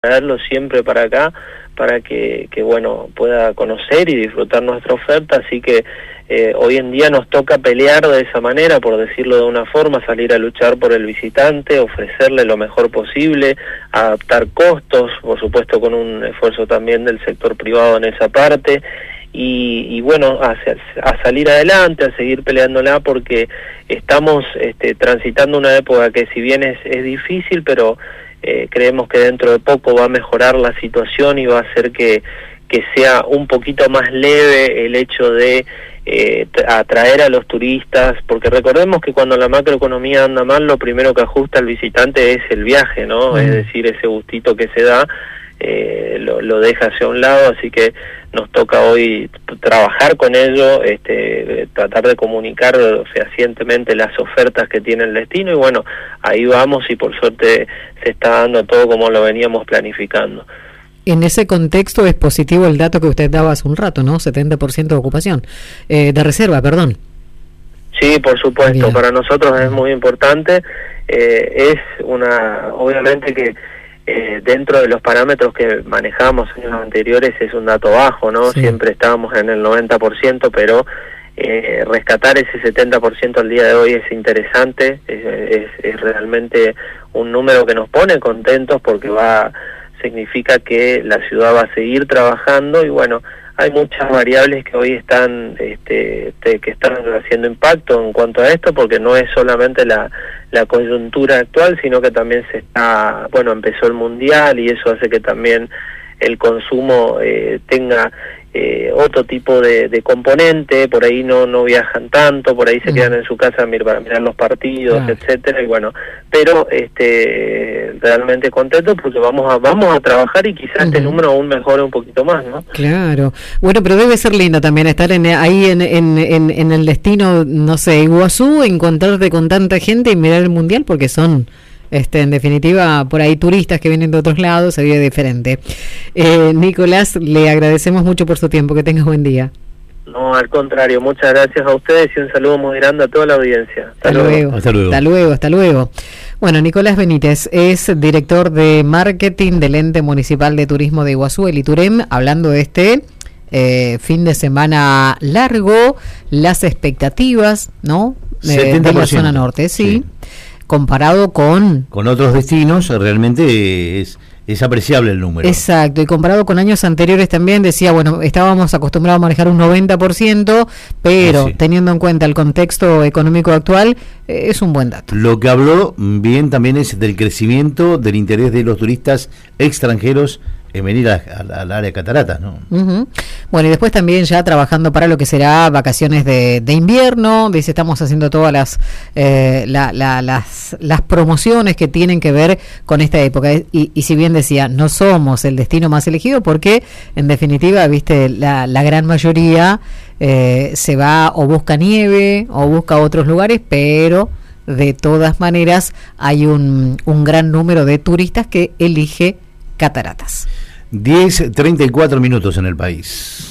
traerlo siempre para acá, para que bueno, pueda conocer y disfrutar nuestra oferta, así que hoy en día nos toca pelear de esa manera, por decirlo de una forma, salir a luchar por el visitante, ofrecerle lo mejor posible, adaptar costos, por supuesto con un esfuerzo también del sector privado en esa parte, y bueno, a salir adelante, a seguir peleándola, porque estamos transitando una época que si bien es difícil, pero creemos que dentro de poco va a mejorar la situación y va a hacer que sea un poquito más leve el hecho de atraer a los turistas, porque recordemos que cuando la macroeconomía anda mal, lo primero que ajusta al visitante es el viaje, ¿no? Es decir, ese gustito que se da lo deja hacia un lado, así que nos toca hoy trabajar con ello, tratar de comunicar fehacientemente las ofertas que tiene el destino, y bueno, ahí vamos, y por suerte se está dando todo como lo veníamos planificando. En ese contexto es positivo el dato que usted daba hace un rato, ¿no? 70% de ocupación, de reserva, perdón. Sí, por supuesto. Bien. Para nosotros es muy importante, obviamente que dentro de los parámetros que manejamos años anteriores es un dato bajo, ¿no? Sí. Siempre estábamos en el 90%, pero rescatar ese 70% al día de hoy es interesante, es realmente un número que nos pone contentos, porque significa que la ciudad va a seguir trabajando, y bueno, hay muchas variables que hoy están que están haciendo impacto en cuanto a esto, porque no es solamente la coyuntura actual, sino que también empezó el mundial, y eso hace que también el consumo tenga otro tipo de componente. Por ahí no viajan tanto, por ahí se quedan en su casa para mirar los partidos, etcétera, y bueno, pero realmente contento porque vamos a trabajar, y quizás este número aún mejore un poquito más, ¿no? Claro. Bueno, pero debe ser lindo también estar ahí en el destino, no sé, Iguazú, encontrarte con tanta gente y mirar el mundial, porque son en definitiva, por ahí turistas que vienen de otros lados, se vive diferente. Nicolás, le agradecemos mucho por su tiempo, que tenga buen día. No, al contrario, muchas gracias a ustedes, y un saludo muy grande a toda la audiencia. Hasta luego. Bueno, Nicolás Benítez es director de marketing del Ente Municipal de Turismo de Iguazú, el ITUREM, hablando de fin de semana largo, las expectativas, ¿no? De la zona norte, sí. Comparado con otros destinos, realmente es apreciable el número. Exacto, y comparado con años anteriores también, decía, bueno, estábamos acostumbrados a manejar un 90%, pero teniendo en cuenta el contexto económico actual, es un buen dato. Lo que habló bien también es del crecimiento del interés de los turistas extranjeros en venir al área de Cataratas, ¿no? Bueno, y después también ya trabajando para lo que será vacaciones de invierno, dice, estamos haciendo todas las promociones que tienen que ver con esta época, y si bien decía, no somos el destino más elegido, porque en definitiva, viste, la gran mayoría se va o busca nieve o busca otros lugares, pero de todas maneras hay un gran número de turistas que elige Cataratas. 10:34 en el país.